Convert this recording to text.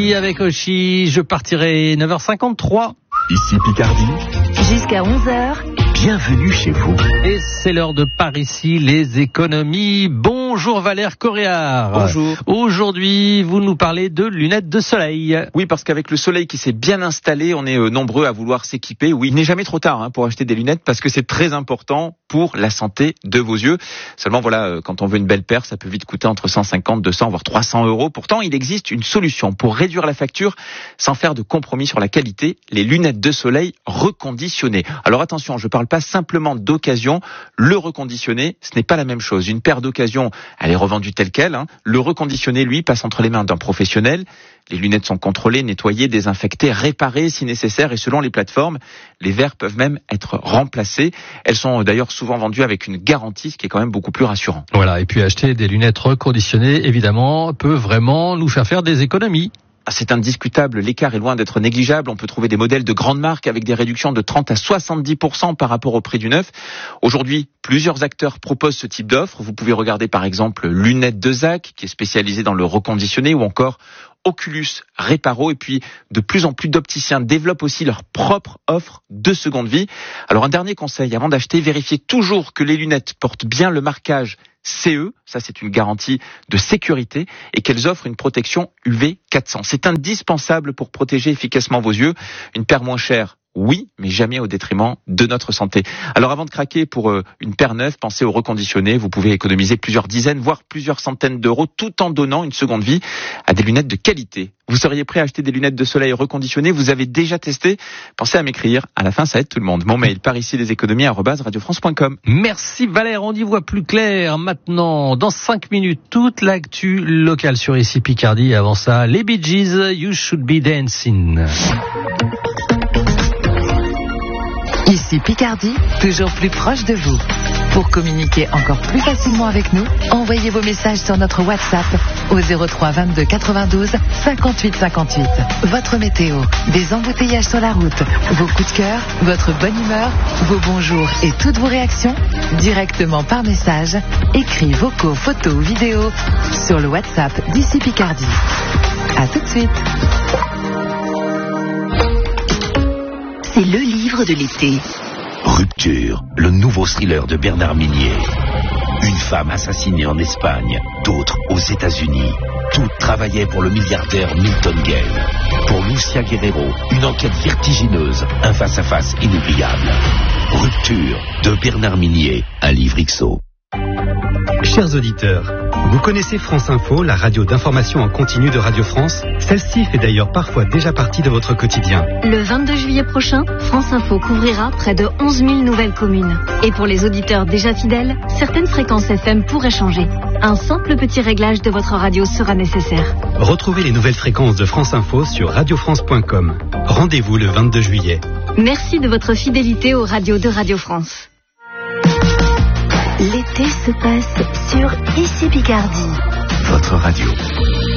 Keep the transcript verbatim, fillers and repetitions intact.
Picardie avec Oshi. Je partirai neuf heures cinquante-trois. Ici Picardie. Jusqu'à onze heures. Bienvenue chez vous. Et c'est l'heure de Par ici, les économies. Bonjour Valère Coréard. Bonjour. Aujourd'hui, vous nous parlez de lunettes de soleil. Oui, parce qu'avec le soleil qui s'est bien installé, on est euh, nombreux à vouloir s'équiper. Oui, il n'est jamais trop tard hein, pour acheter des lunettes parce que c'est très important pour la santé de vos yeux. Seulement, voilà, euh, quand on veut une belle paire, ça peut vite coûter entre cent cinquante, deux cents, voire trois cents euros. Pourtant, il existe une solution pour réduire la facture sans faire de compromis sur la qualité. Les lunettes de soleil reconditionnées. Alors attention, je parle pas simplement d'occasion. Le reconditionné, ce n'est pas la même chose. Une paire d'occasion, elle est revendue telle quelle. Hein. Le reconditionné, lui, passe entre les mains d'un professionnel. Les lunettes sont contrôlées, nettoyées, désinfectées, réparées si nécessaire et selon les plateformes, les verres peuvent même être remplacés. Elles sont d'ailleurs souvent vendues avec une garantie, ce qui est quand même beaucoup plus rassurant. Voilà, et puis acheter des lunettes reconditionnées, évidemment, peut vraiment nous faire faire des économies. C'est indiscutable, l'écart est loin d'être négligeable. On peut trouver des modèles de grandes marques avec des réductions de trente à soixante-dix pour cent par rapport au prix du neuf. Aujourd'hui, plusieurs acteurs proposent ce type d'offre. Vous pouvez regarder par exemple Lunettes de Zach, qui est spécialisé dans le reconditionné, ou encore Oculus Reparo. Et puis, de plus en plus d'opticiens développent aussi leur propre offre de seconde vie. Alors, un dernier conseil, avant d'acheter, vérifiez toujours que les lunettes portent bien le marquage C E, ça c'est une garantie de sécurité, et qu'elles offrent une protection U V quatre cents. C'est indispensable pour protéger efficacement vos yeux. Une paire moins chère, oui, mais jamais au détriment de notre santé. Alors avant de craquer pour euh, une paire neuve, pensez au reconditionné. Vous pouvez économiser plusieurs dizaines, voire plusieurs centaines d'euros, tout en donnant une seconde vie à des lunettes de qualité. Vous seriez prêt à acheter des lunettes de soleil reconditionnées? Vous avez déjà testé? Pensez à m'écrire. À la fin, ça aide tout le monde. Mon mail, par ici les économies arobase radio france point com. Merci Valère, on y voit plus clair. Maintenant, dans cinq minutes, toute l'actu locale sur Ici Picardie. Avant ça, les Bee Gees, You Should Be Dancing. Ici Picardie, toujours plus proche de vous. Pour communiquer encore plus facilement avec nous, envoyez vos messages sur notre WhatsApp au zéro trois vingt-deux quatre-vingt-douze cinquante-huit cinquante-huit. Votre météo, des embouteillages sur la route, vos coups de cœur, votre bonne humeur, vos bonjours et toutes vos réactions, directement par message, écrits, vocaux, photos ou vidéos sur le WhatsApp d'Ici Picardie. À tout de suite. C'est le livre de l'été. Rupture, le nouveau thriller de Bernard Minier. Une femme assassinée en Espagne, d'autres aux États-Unis. Toutes travaillaient pour le milliardaire Milton Gale. Pour Lucia Guerrero, une enquête vertigineuse, un face-à-face inoubliable. Rupture de Bernard Minier, un livre X O. Chers auditeurs, vous connaissez France Info, la radio d'information en continu de Radio France? Celle-ci fait d'ailleurs parfois déjà partie de votre quotidien. Le vingt-deux juillet prochain, France Info couvrira près de onze mille nouvelles communes. Et pour les auditeurs déjà fidèles, certaines fréquences F M pourraient changer. Un simple petit réglage de votre radio sera nécessaire. Retrouvez les nouvelles fréquences de France Info sur radio france point com. Rendez-vous le vingt-deux juillet. Merci de votre fidélité aux radios de Radio France. L'été se passe sur Ici Picardie. Votre radio.